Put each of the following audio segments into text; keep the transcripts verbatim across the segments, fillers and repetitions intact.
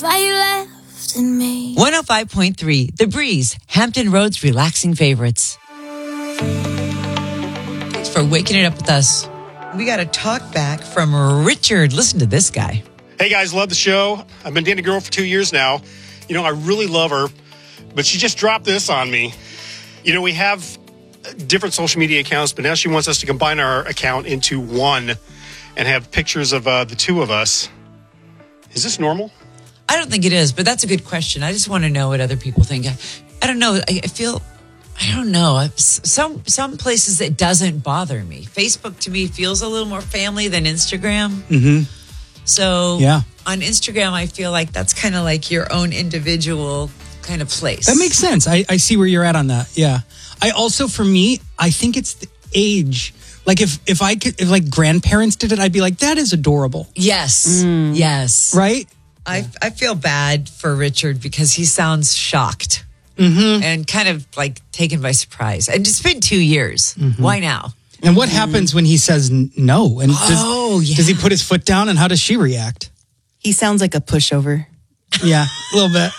Why you left in me? one oh five point three, The Breeze, Hampton Roads relaxing favorites. Thanks for waking it up with us. We got a talk back from Richard. Listen to this guy. Hey guys, love the show. I've been dating a girl for two years now. You know, I really love her, but she just dropped this on me. You know, we have different social media accounts, but now she wants us to combine our account into one and have pictures of uh, the two of us. Is this normal? I don't think it is, but that's a good question. I just want to know what other people think. I, I don't know. I, I feel, I don't know. Some some places it doesn't bother me. Facebook to me feels a little more family than Instagram. Mm-hmm. So yeah. on Instagram, I feel like that's kind of like your own individual kind of place. That makes sense. I, I see where you're at on that. Yeah. I also, for me, I think it's the age. Like if, if I could, if like grandparents did it, I'd be like, that is adorable. Yes. Mm. Yes. Right? I I feel bad for Richard because he sounds shocked mm-hmm. and kind of like taken by surprise. And it's been two years. Mm-hmm. Why now? And what mm-hmm. happens when he says n- no? And does, oh, yeah. does he put his foot down and how does she react? He sounds like a pushover. Yeah, a little bit.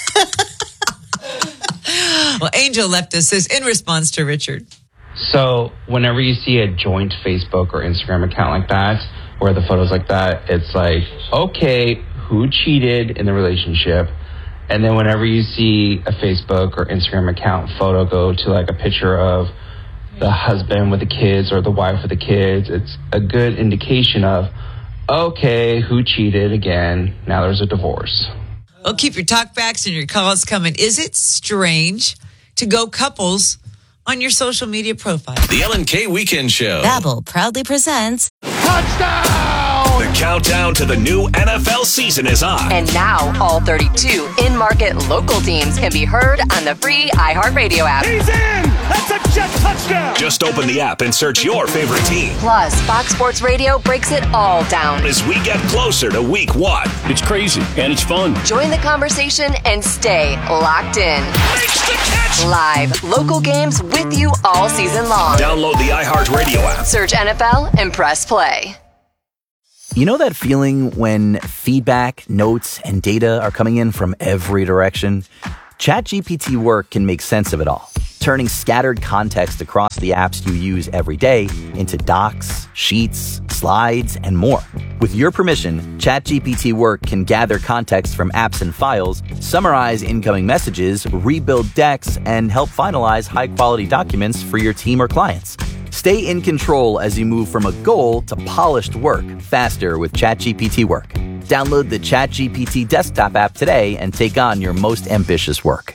Well, Angel left us this in response to Richard. So whenever you see a joint Facebook or Instagram account like that, where the photos like that, it's like, okay, who cheated in the relationship? And then whenever you see a Facebook or Instagram account photo go to like a picture of the husband with the kids or the wife with the kids, it's a good indication of, okay, who cheated again? Now there's a divorce. Well, keep your talkbacks and your calls coming. Is it strange to go couples on your social media profile? The Ellen K Weekend Show. Babbel proudly presents Touchdown! The countdown to the new N F L season is on. And now all thirty-two in-market local teams can be heard on the free iHeartRadio app. He's in! That's a jet touchdown! Just open the app and search your favorite team. Plus, Fox Sports Radio breaks it all down as we get closer to week one. It's crazy and it's fun. Join the conversation and stay locked in. Makes the catch! Live local games with you all season long. Download the iHeartRadio app. Search N F L and press play. You know that feeling when feedback, notes, and data are coming in from every direction? ChatGPT Work can make sense of it all, turning scattered context across the apps you use every day into docs, sheets, slides, and more. With your permission, ChatGPT Work can gather context from apps and files, summarize incoming messages, rebuild decks, and help finalize high-quality documents for your team or clients. Stay in control as you move from a goal to polished work faster with ChatGPT Work. Download the ChatGPT desktop app today and take on your most ambitious work.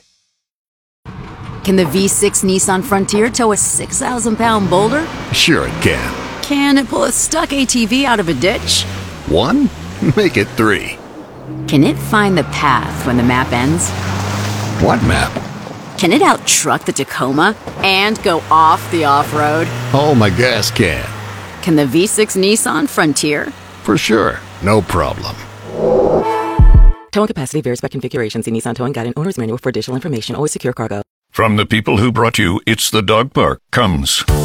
Can the V six Nissan Frontier tow a six thousand pound boulder? Sure it can. Can it pull a stuck A T V out of a ditch? One? Make it three. Can it find the path when the map ends? What map? Can it out-truck the Tacoma and go off the off-road? Oh, my gas can. Can the V six Nissan Frontier? For sure. No problem. Towing capacity varies by configuration. See Nissan Towing Guide and Owner's Manual for additional information. Always secure cargo. From the people who brought you It's the Dog Park comes